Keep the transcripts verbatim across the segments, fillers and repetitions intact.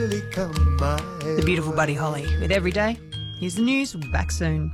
The beautiful Buddy Holly with Everyday. Here's the news. We'll be back soon.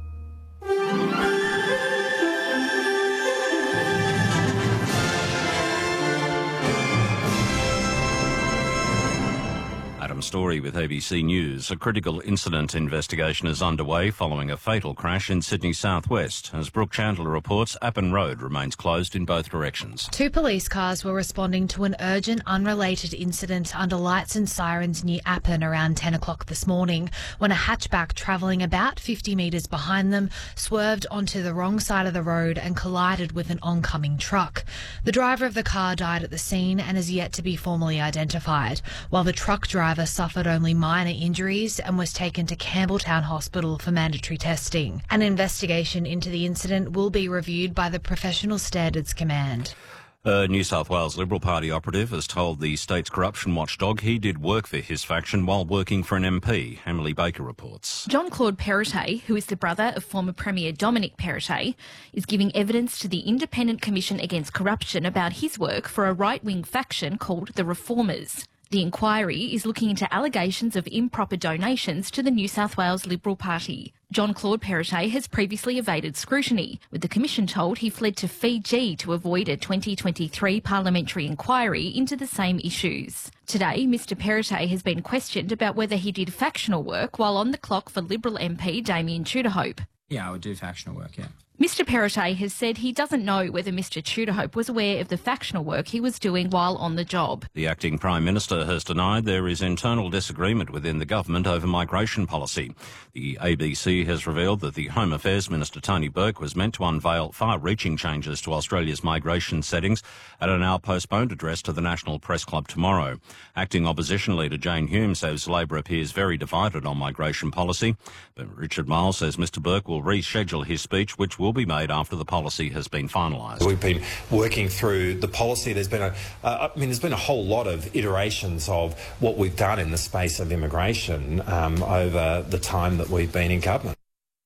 Adam Story with A B C News. A critical incident investigation is underway following a fatal crash in Sydney southwest. As Brooke Chandler reports, Appin Road remains closed in both directions. Two police cars were responding to an urgent, unrelated incident under lights and sirens near Appin around ten o'clock this morning when a hatchback travelling about fifty metres behind them swerved onto the wrong side of the road and collided with an oncoming truck. The driver of the car died at the scene and is yet to be formally identified, while the truck driver suffered only minor injuries and was taken to Campbelltown Hospital for mandatory testing. An investigation into the incident will be reviewed by the Professional Standards Command. A New South Wales Liberal Party operative has told the state's corruption watchdog he did work for his faction while working for an M P. Emily Baker reports. Jean-Claude Perrottet, who is the brother of former Premier Dominic Perrottet, is giving evidence to the Independent Commission Against Corruption about his work for a right-wing faction called the Reformers. The inquiry is looking into allegations of improper donations to the New South Wales Liberal Party. Jean-Claude Perrottet has previously evaded scrutiny, with the Commission told he fled to Fiji to avoid a twenty twenty-three parliamentary inquiry into the same issues. Today, Mr Perrottet has been questioned about whether he did factional work while on the clock for Liberal M P Damien Tudorhope. Yeah, I would do factional work, yeah. Mr Perrottet has said he doesn't know whether Mr Tudorhope was aware of the factional work he was doing while on the job. The acting Prime Minister has denied there is internal disagreement within the government over migration policy. The A B C has revealed that the Home Affairs Minister Tony Burke was meant to unveil far-reaching changes to Australia's migration settings at a now postponed address to the National Press Club tomorrow. Acting Opposition Leader Jane Hume says Labor appears very divided on migration policy, but Richard Miles says Mr Burke will reschedule his speech, which will will be made after the policy has been finalised. We've been working through the policy. There's been a, uh, I mean, there's been a whole lot of iterations of what we've done in the space of immigration um, over the time that we've been in government.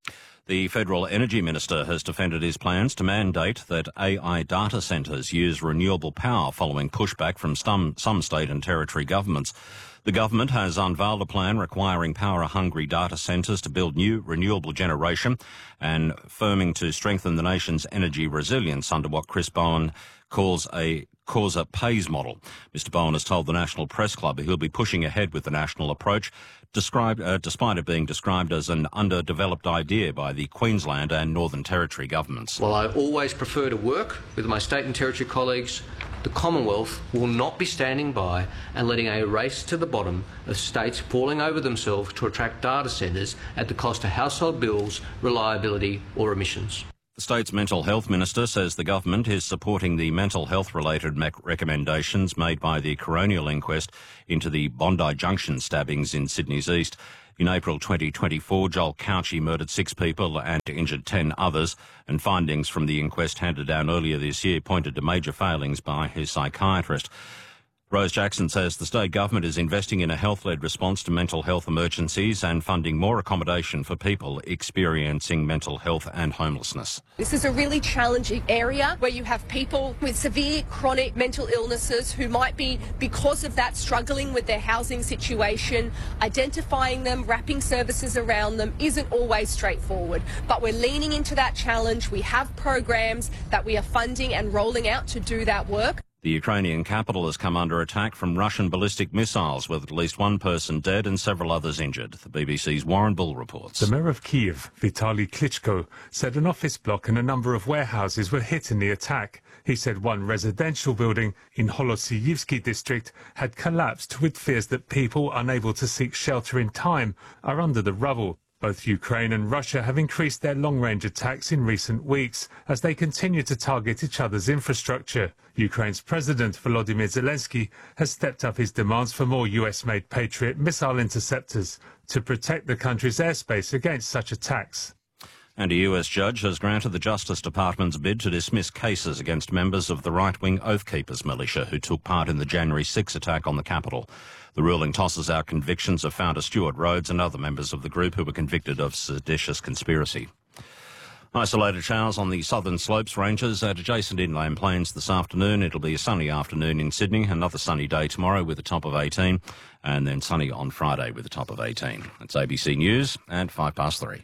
The Federal Energy Minister has defended his plans to mandate that A I data centres use renewable power following pushback from some, some state and territory governments. The government has unveiled a plan requiring power-hungry data centres to build new renewable generation and firming to strengthen the nation's energy resilience under what Chris Bowen calls a Causa Pays model. Mr Bowen has told the National Press Club he'll be pushing ahead with the national approach, described, uh, despite it being described as an underdeveloped idea by the Queensland and Northern Territory governments. While I always prefer to work with my state and territory colleagues, the Commonwealth will not be standing by and letting a race to the bottom of states falling over themselves to attract data centres at the cost of household bills, reliability or emissions. The state's mental health minister says the government is supporting the mental health-related recommendations made by the coronial inquest into the Bondi Junction stabbings in Sydney's east. In April twenty twenty-four, Joel Couchy murdered six people and injured ten others, and findings from the inquest handed down earlier this year pointed to major failings by his psychiatrist. Rose Jackson says the state government is investing in a health-led response to mental health emergencies and funding more accommodation for people experiencing mental health and homelessness. This is a really challenging area where you have people with severe chronic mental illnesses who might be, because of that, struggling with their housing situation. Identifying them, wrapping services around them isn't always straightforward, but we're leaning into that challenge. We have programs that we are funding and rolling out to do that work. The Ukrainian capital has come under attack from Russian ballistic missiles, with at least one person dead and several others injured. The B B C's Warren Bull reports. The mayor of Kyiv, Vitaly Klitschko, said an office block and a number of warehouses were hit in the attack. He said one residential building in Holosiyivsky district had collapsed, with fears that people unable to seek shelter in time are under the rubble. Both Ukraine and Russia have increased their long-range attacks in recent weeks as they continue to target each other's infrastructure. Ukraine's President Volodymyr Zelensky has stepped up his demands for more U S-made Patriot missile interceptors to protect the country's airspace against such attacks. And a U S judge has granted the Justice Department's bid to dismiss cases against members of the right-wing Oath Keepers militia who took part in the January sixth attack on the Capitol. The ruling tosses out convictions of founder Stuart Rhodes and other members of the group who were convicted of seditious conspiracy. Isolated showers on the southern slopes ranges at adjacent inland plains this afternoon. It'll be a sunny afternoon in Sydney, another sunny day tomorrow with a top of eighteen, and then sunny on Friday with a top of eighteen. It's A B C News at five past three.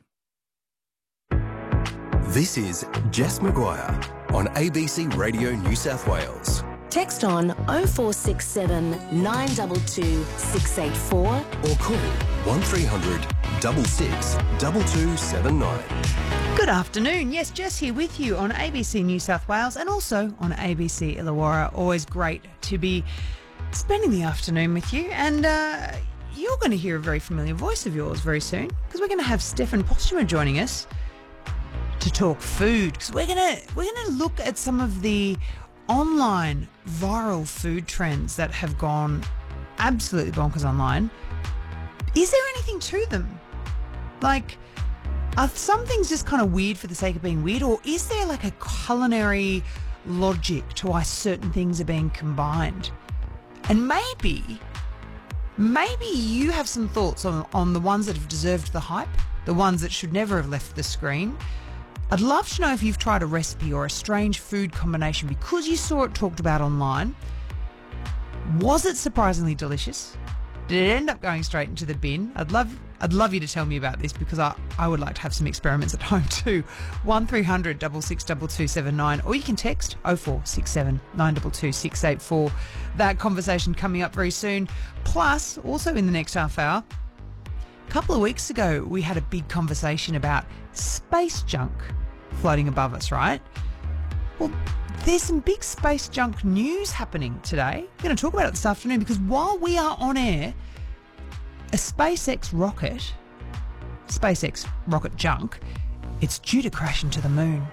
This is Jess Maguire on A B C Radio New South Wales. Text on oh four six seven, nine two two, six eight four or call one three hundred, six six, two two seven nine. Good afternoon. Yes, Jess here with you on A B C New South Wales and also on A B C Illawarra. Always great to be spending the afternoon with you. And uh, you're going to hear a very familiar voice of yours very soon because we're going to have Stefan Postuma joining us to talk food. Because we're going to we're going to look at some of the online viral food trends that have gone absolutely bonkers online. Is there anything to them? Like, are some things just kind of weird for the sake of being weird, or is there like a culinary logic to why certain things are being combined? And maybe, maybe you have some thoughts on, on the ones that have deserved the hype, the ones that should never have left the screen. I'd love to know if you've tried a recipe or a strange food combination because you saw it talked about online. Was it surprisingly delicious? Did it end up going straight into the bin? I'd love I'd love you to tell me about this because I, I would like to have some experiments at home too. one three hundred, six six two two seven nine, or you can text oh four six seven, nine two two, six eight four. That conversation coming up very soon. Plus, also in the next half hour, a couple of weeks ago we had a big conversation about space junk floating above us, right? Well, there's some big space junk news happening today. We're going to talk about it this afternoon because while we are on air, a SpaceX rocket, SpaceX rocket junk, it's due to crash into the moon.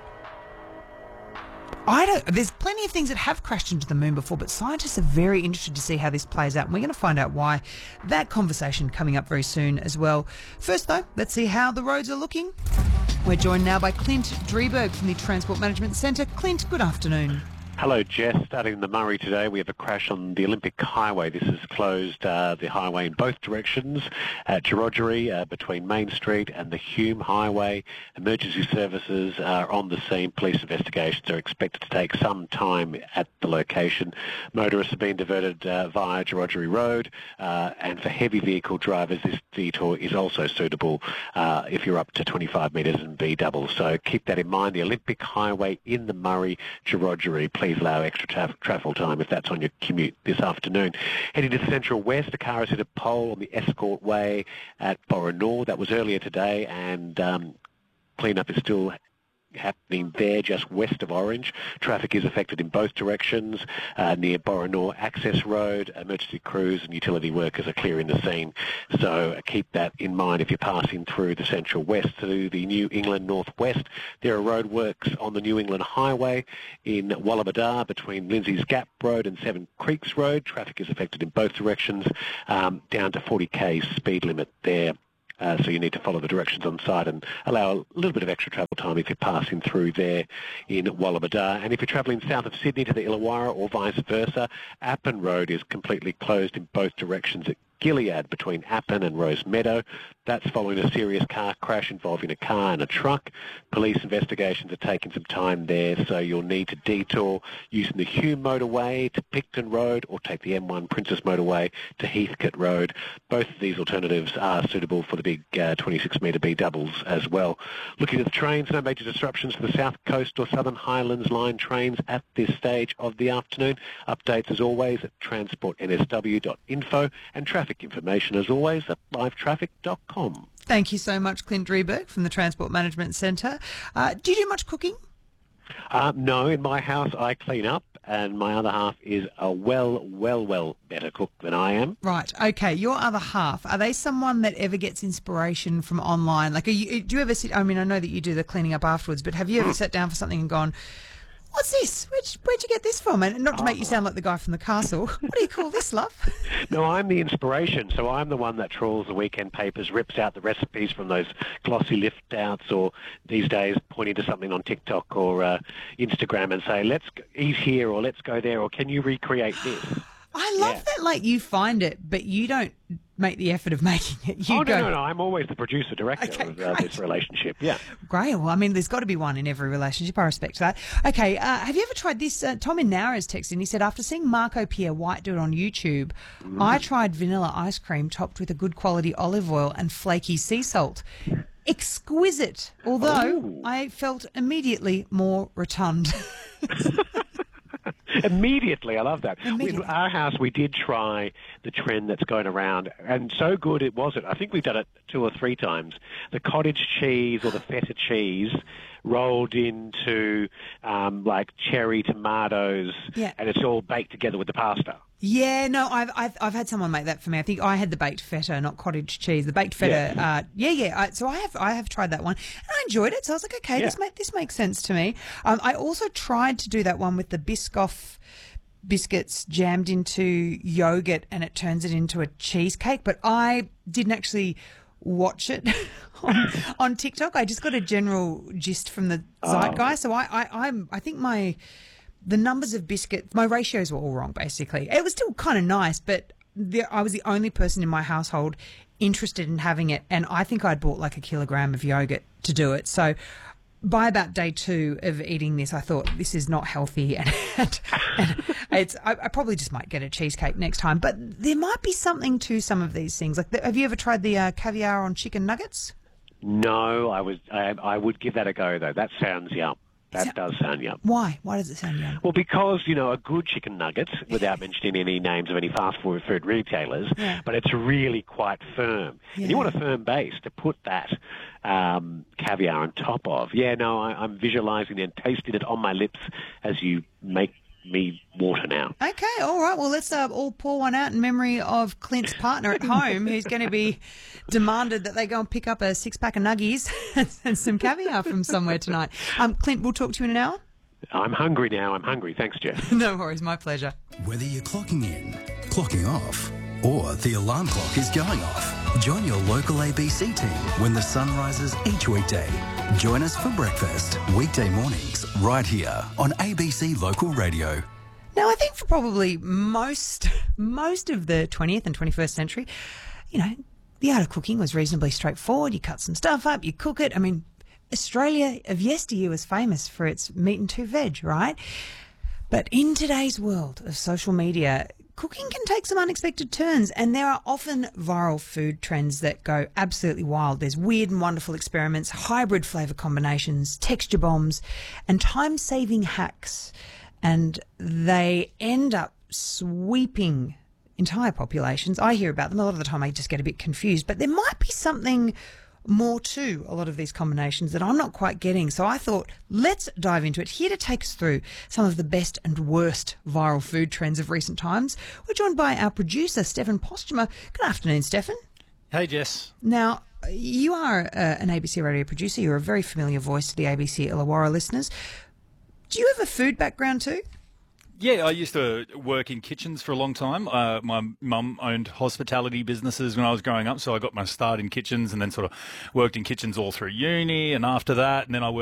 I don't, there's plenty of things that have crashed into the moon before, but scientists are very interested to see how this plays out, and we're going to find out why. That conversation coming up very soon as well. First, though, let's see how the roads are looking. We're joined now by Clint Drieberg from the Transport Management Centre. Clint, good afternoon. Hello, Jess. Starting in the Murray today, we have a crash on the Olympic Highway. This has closed uh, the highway in both directions at Girogery uh, between Main Street and the Hume Highway. Emergency services are on the scene. Police investigations are expected to take some time at the location. Motorists have been diverted uh, via Girogery Road, uh, and for heavy vehicle drivers, this detour is also suitable uh, if you're up to twenty-five metres and B double. So keep that in mind. The Olympic Highway in the Murray, Girogery. Please allow extra tra- travel time if that's on your commute this afternoon. Heading to the Central West, a car has hit a pole on the Escort Way at Boronor. That was earlier today, and um, clean-up is still happening there just west of Orange. Traffic is affected in both directions uh, near Boronor Access Road. Emergency crews and utility workers are clearing the scene. So uh, keep that in mind if you're passing through the Central West to the New England Northwest. There are roadworks on the New England Highway in Wallabadar between Lindsay's Gap Road and Seven Creeks Road. Traffic is affected in both directions, um, down to forty k speed limit there. Uh, so you need to follow the directions on site and allow a little bit of extra travel time if you're passing through there in Wallabadar. And if you're travelling south of Sydney to the Illawarra or vice versa, Appin Road is completely closed in both directions at Gilead between Appin and Rose Meadow. That's following a serious car crash involving a car and a truck. Police investigations are taking some time there, so you'll need to detour using the Hume motorway to Picton Road or take the M one Princess motorway to Heathcote Road. Both of these alternatives are suitable for the big uh, twenty-six metre B doubles as well. Looking at the trains, no major disruptions for the South Coast or Southern Highlands line trains at this stage of the afternoon. Updates as always at transport n s w dot info and traffic information as always at live traffic dot com. Thank you so much, Clint Drieberg from the Transport Management Centre. Uh, do you do much cooking? Uh, no, in my house I clean up, and my other half is a well, well, well better cook than I am. Right, okay. Your other half, are they someone that ever gets inspiration from online? Like, are you, do you ever sit, I mean, I know that you do the cleaning up afterwards, but have you ever sat down for something and gone, what's this? Where'd you, where'd you get this from? And not to make you sound like the guy from the castle. What do you call this, love? No, I'm the inspiration. So I'm the one that trawls the weekend papers, rips out the recipes from those glossy lift-outs, or these days pointing to something on TikTok or uh, Instagram and say, let's eat here, or let's go there, or can you recreate this? I love Yeah. that, like, you find it, but you don't make the effort of making it. You oh, go, no, no, no. I'm always the producer, director Okay, of uh, this relationship. Yeah. Great. Well, I mean, there's got to be one in every relationship. I respect that. Okay. Uh, have you ever tried this? Uh, Tom in Nowra has texted and he said, after seeing Marco Pierre White do it on YouTube, Mm. I tried vanilla ice cream topped with a good quality olive oil and flaky sea salt. Exquisite. Although Ooh. I felt immediately more rotund. Immediately, I love that. Immediately. In our house, we did try the trend that's going around, and so good it was. It. I think we've done it two or three times. The cottage cheese or the feta cheese rolled into um, like cherry tomatoes, Yeah. and it's all baked together with the pasta. Yeah, no, I've, I've I've had someone make that for me. I think I had the baked feta, not cottage cheese. The baked feta, yeah, uh, yeah. yeah. I, so I have I have tried that one, and I enjoyed it. So I was like, okay, Yeah. this ma- this makes sense to me. Um, I also tried to do that one with the Biscoff biscuits jammed into yogurt, and it turns it into a cheesecake. But I didn't actually watch it on, on TikTok. I just got a general gist from the zeitgeist. So I, I I'm I think my the numbers of biscuits, my ratios were all wrong, basically. It was still kind of nice, but the, I was the only person in my household interested in having it, and I think I'd bought like a kilogram of yogurt to do it. So by about day two of eating this, I thought, this is not healthy, and, and, and it's I, I probably just might get a cheesecake next time. But there might be something to some of these things. Like, the, have you ever tried the uh, caviar on chicken nuggets? No, I was. I, I would give that a go though. That sounds yum. That So- does sound yum. Why? Why does it sound yum? Well, because, you know, a good chicken nugget, without mentioning any names of any fast food food retailers, Yeah. but it's really quite firm. Yeah. And you want a firm base to put that um, caviar on top of. Yeah, no, I, I'm visualising and tasting it on my lips as you make me water now. Okay, all right. Well, let's uh, all pour one out in memory of Clint's partner at home, who's going to be demanded that they go and pick up a six-pack of nuggies and some caviar from somewhere tonight. Um, Clint, we'll talk to you in an hour. I'm hungry now. I'm hungry. Thanks, Jess. No worries, my pleasure. Whether you're clocking in, clocking off, or the alarm clock is going off, join your local A B C team when the sun rises each weekday. Join us for breakfast, weekday mornings, right here on A B C Local Radio. Now, I think for probably most most of the twentieth and twenty-first century, you know, the art of cooking was reasonably straightforward. You cut some stuff up, you cook it. I mean, Australia of yesteryear was famous for its meat and two veg, right? But in today's world of social media, cooking can take some unexpected turns, and there are often viral food trends that go absolutely wild. There's weird and wonderful experiments, hybrid flavour combinations, texture bombs, and time-saving hacks. And they end up sweeping entire populations. I hear about them. A lot of the time I just get a bit confused, but there might be something more to a lot of these combinations that I'm not quite getting. So I thought, let's dive into it. Here to take us through some of the best and worst viral food trends of recent times, we're joined by our producer, Stefan Postuma. Good afternoon, Stefan. Hey, Jess. Now, you are uh, an A B C radio producer. You're a very familiar voice to the A B C Illawarra listeners. Do you have a food background too? Yeah, I used to work in kitchens for a long time. Uh, my mum owned hospitality businesses when I was growing up, so I got my start in kitchens and then sort of worked in kitchens all through uni and after that, and then I worked